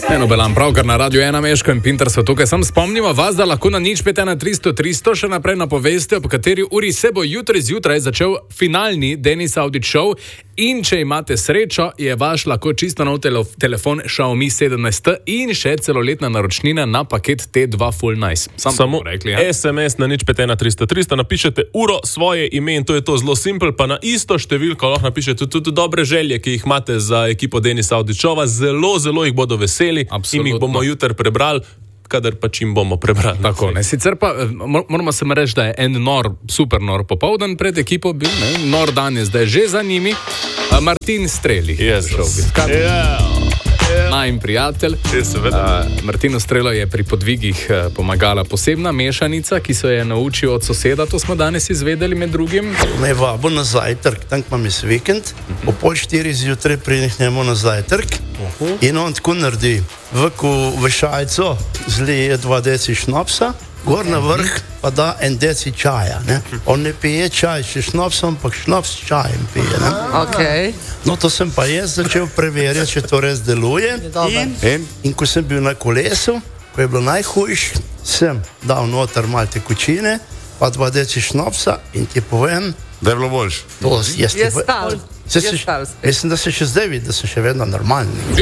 Eno belam pravkar na Radio 1 Meško in Pinter so tukaj. Sam spomnimo vas, da lahko na nič 5 na 300 300 še naprej napoveste, ob kateri uri se bo jutri zjutraj začel finalni Denis Avdić Show. In če imate srečo, je vaš lahko čisto nov telefon Xiaomi 17 in še celoletna naročnina na paket T2 Full Nice. Samo rekli, SMS na nič 5 na 300 300, napišete uro, svoje ime in to je to zelo simpel, pa na isto številko lahko napišete tudi dobre želje, ki jih imate za ekipo Denisa Avdić Showa. Zelo jih bodo veseli. Absolutno. In jih bomo jutri prebrali, kadar pač jim bomo prebrali. Tako, ne. Sicer pa moramo se reči, da je en super nor popoldan pred ekipo bil, ne. Nor dan je zdaj že za njimi. Martin Streli. Najin prijatelj. Martinu Strelo je pri podvigih pomagala posebna mešanica, ki so je naučil od soseda, to smo danes izvedeli med drugim. Me vabo na zajtrk, tam imam jaz vikend, o 3:30 zjutraj prihnemo na zajtrk in on tako naredi. V šajco zlije 2 deci šnopsa, gor na vrh pa da 1 deci čaja. Ne? On ne pije čaj s šnopsom, ampak šnops s čajem pije. Okay. No, to sem pa jaz začel preverjati, če to res deluje. In ko sem bil na kolesu, ko je bilo najhujš, sem dal noter malo tekočine, pa 2 deci šnopsa in ti povem, da je bilo boljše. Je stal. Mislim, da se še zdaj vidi, da sem še vedno normalni.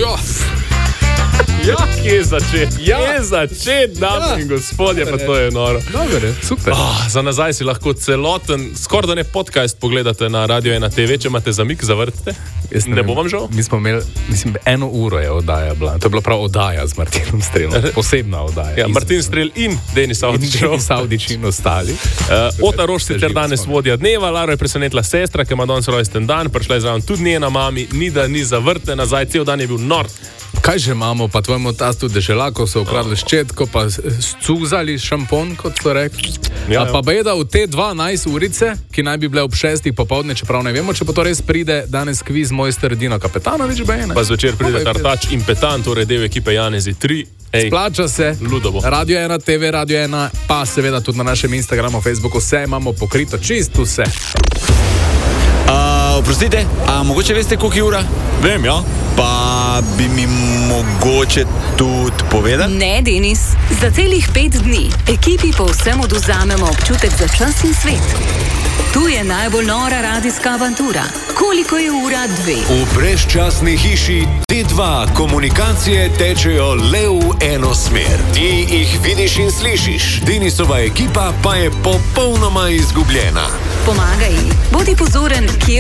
Kje je začet, dame in gospodje, pa to je noro. Dobre, super. Za nazaj si lahko celoten, skoraj da ne podcast pogledate na Radio 1 TV, če imate zamik, zavrtite. Ne bo vam žal? Mi smo imeli, mislim, 1 uro je oddaja bila. To je bila prav oddaja z Martinom Strelom. Posebna oddaja. Ja, Martin Strel in Denis Avdić Show. Denis Avdić in ostali. Ota Roš sicer danes vodja dneva, Laro je presenetila sestra, ki ima danes rojsten dan, prišla je zraven tudi njena mami, ni da ni zavrte nazaj, cel dan je bil nor. Kaj že imamo, pa tvojemu tastu deželako so ukradli ščetko, pa scuzali šampon, kot so rekli. Pa bejda v te 12 urice, ki naj bi bile ob 6 popoldne, čeprav ne vemo, če pa to res pride danes kviz mojster Dino Kapetanović, bejne. Pa zvečer pride Tartač in Petan, torej del ekipe Janezi 3. Splača se. Ludovo. Radio 1 TV, Radio 1, pa seveda tudi na našem Instagramu, Facebooku, vse imamo pokrito, čisto vse. Oprostite, a mogoče veste, koliko je ura? Vem, ja. Pa bi mi mogoče tudi povedali? Ne, Denis. Za celih 5 dni ekipi povsem odvzamemo občutek za čas in svet. Tu je najbolj nora radijska avantura. Koliko je ura 2? V brezčasni hiši T2 komunikacije tečejo le v eno smer. Ti jih vidiš in slišiš. Denisova ekipa pa je popolnoma izgubljena. Pomagaj, bodi pozoren, kje